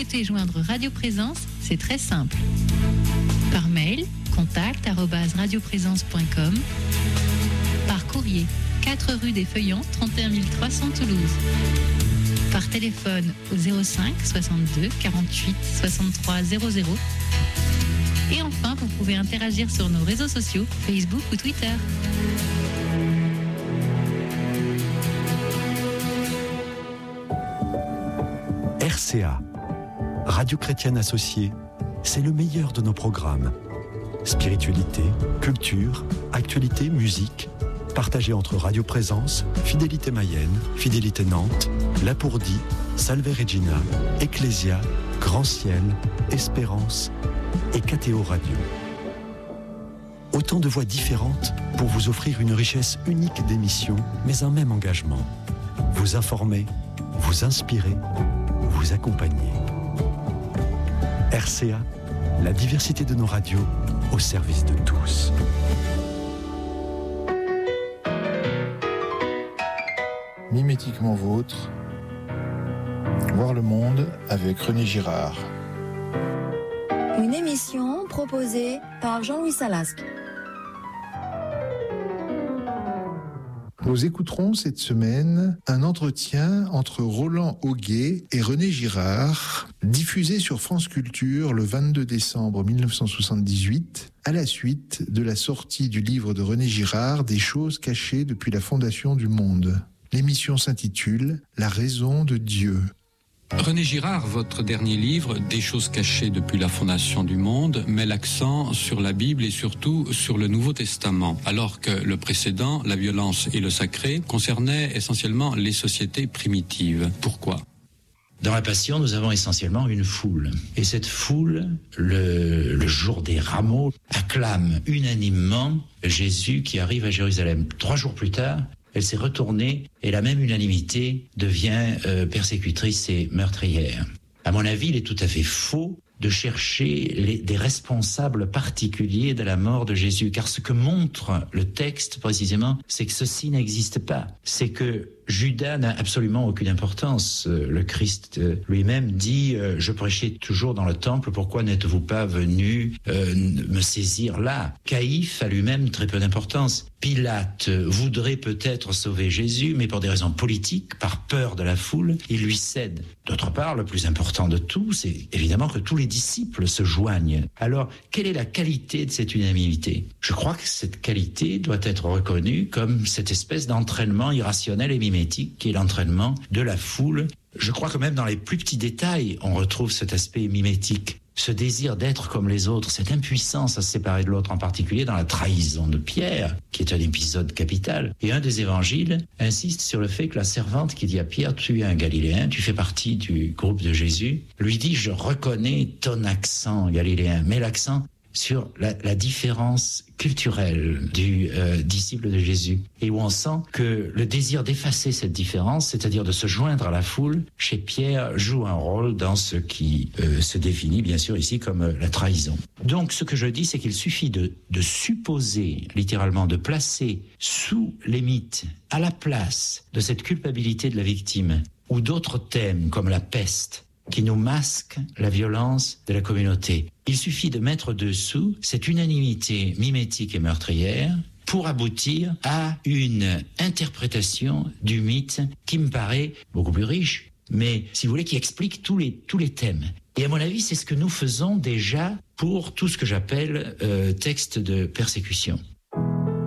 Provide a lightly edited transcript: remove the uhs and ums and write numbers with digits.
souhaitez joindre Radio Présence, c'est très simple. Par mail, contact@radioprésence.com. Par courrier, 4 rue des Feuillants, 31 300 Toulouse. Par téléphone au 05 62 48 63 00. Et enfin, vous pouvez interagir sur nos réseaux sociaux, Facebook ou Twitter. RCA, Radio Chrétienne Associée, c'est le meilleur de nos programmes. Spiritualité, culture, actualité, musique, partagés entre Radio Présence, Fidélité Mayenne, Fidélité Nantes, Lapourdie, Salve Regina, Ecclésia, Grand Ciel, Espérance et KTO Radio. Autant de voix différentes pour vous offrir une richesse unique d'émissions, mais un même engagement. Vous informer, vous inspirer, vous accompagner. RCA, la diversité de nos radios au service de tous. Mimétiquement vôtre, voir le monde avec René Girard. Une émission proposée par Jean-Louis Salasque. Nous écouterons cette semaine un entretien entre Roland Auguet et René Girard, diffusé sur France Culture le 22 décembre 1978, à la suite de la sortie du livre de René Girard, Des choses cachées depuis la fondation du monde. L'émission s'intitule « La raison de Dieu ». René Girard, votre dernier livre, Des choses cachées depuis la fondation du monde, met l'accent sur la Bible et surtout sur le Nouveau Testament, alors que le précédent, La violence et le sacré, concernait essentiellement les sociétés primitives. Pourquoi ? Dans la Passion, nous avons essentiellement une foule. Et cette foule, le jour des rameaux, acclame unanimement Jésus qui arrive à Jérusalem. 3 jours plus tard, elle s'est retournée et la même unanimité devient persécutrice et meurtrière. À mon avis, il est tout à fait faux de chercher des responsables particuliers de la mort de Jésus. Car ce que montre le texte, précisément, c'est que ceci n'existe pas. C'est que Judas n'a absolument aucune importance. Le Christ lui-même dit « Je prêchais toujours dans le temple, pourquoi n'êtes-vous pas venu me saisir là ?» Caïphe a lui-même très peu d'importance. Pilate voudrait peut-être sauver Jésus, mais pour des raisons politiques, par peur de la foule, il lui cède. D'autre part, le plus important de tout, c'est évidemment que tous les disciples se joignent. Alors, quelle est la qualité de cette unanimité ? Je crois que cette qualité doit être reconnue comme cette espèce d'entraînement irrationnel et mimétique qui est l'entraînement de la foule. Je crois que même dans les plus petits détails, on retrouve cet aspect mimétique. Ce désir d'être comme les autres, cette impuissance à se séparer de l'autre, en particulier dans la trahison de Pierre, qui est un épisode capital. Et un des évangiles insiste sur le fait que la servante qui dit à Pierre « Tu es un Galiléen, tu fais partie du groupe de Jésus », lui dit « Je reconnais ton accent galiléen », mais l'accent sur la différence culturelle du disciple de Jésus, et où on sent que le désir d'effacer cette différence, c'est-à-dire de se joindre à la foule, chez Pierre joue un rôle dans ce qui se définit bien sûr ici comme la trahison. Donc ce que je dis, c'est qu'il suffit de supposer, littéralement, de placer sous les mythes, à la place de cette culpabilité de la victime, ou d'autres thèmes comme la peste, qui nous masque la violence de la communauté. Il suffit de mettre dessous cette unanimité mimétique et meurtrière pour aboutir à une interprétation du mythe qui me paraît beaucoup plus riche, mais, si vous voulez, qui explique tous les thèmes. Et à mon avis, c'est ce que nous faisons déjà pour tout ce que j'appelle texte de persécution.